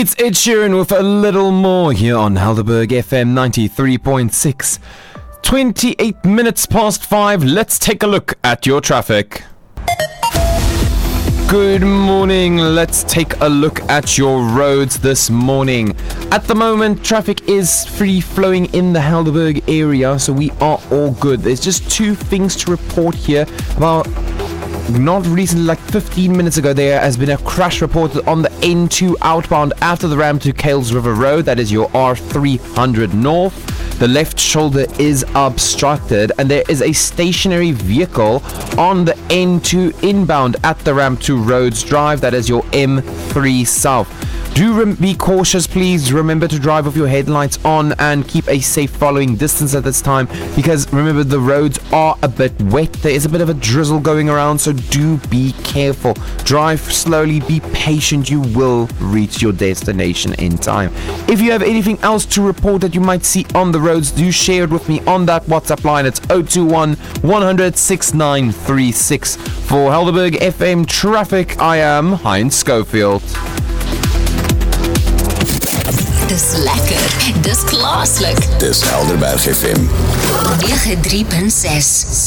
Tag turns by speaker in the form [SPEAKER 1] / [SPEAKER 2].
[SPEAKER 1] It's Ed Sheeran with a little more here on Helderberg FM 93.6. 28 minutes past 5. Let's take a look at your traffic. Good morning. Let's take a look at your roads this morning. At the moment, traffic is free flowing in the Helderberg area, so we are all good. There's just two things to report here. About not recently, like 15 minutes ago, there has been a crash reported on the N2 outbound after the ramp to Kales River Road. That is your R300 North. The left shoulder is obstructed, and there is a stationary vehicle on the N2 inbound at the ramp to Rhodes Drive. That is your M3 South. Do be cautious, please. Remember to drive with your headlights on and keep a safe following distance at this time, because remember, the roads are a bit wet. There is a bit of a drizzle going around, so do be careful. Drive slowly, be patient. You will reach your destination in time. If you have anything else to report that you might see on the roads, do share it with me on that WhatsApp line. It's 021 100 6936. For Helderberg FM Traffic, I am Heinz Schofield.
[SPEAKER 2] Dis lekker, dis plaaslik.
[SPEAKER 3] Dis Helderberg FM
[SPEAKER 2] 93.6.